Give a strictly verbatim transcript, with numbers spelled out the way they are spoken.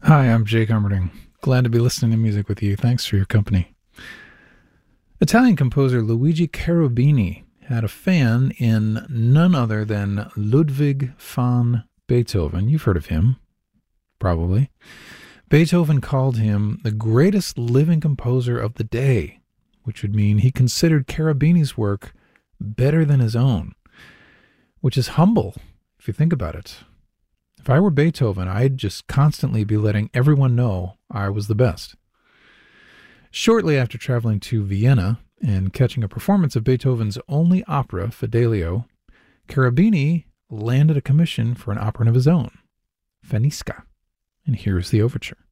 Hi, I'm Jake Armerding. Glad to be listening to music with you. Thanks for your company. Italian composer Luigi Cherubini had a fan in none other than Ludwig van Beethoven. You've heard of him, probably. Beethoven called him the greatest living composer of the day, which would mean he considered Cherubini's work better than his own, which is humble if you think about it. If I were Beethoven, I'd just constantly be letting everyone know I was the best. Shortly after traveling to Vienna and catching a performance of Beethoven's only opera, Fidelio, Cherubini landed a commission for an opera of his own, Faniska. And here's the overture.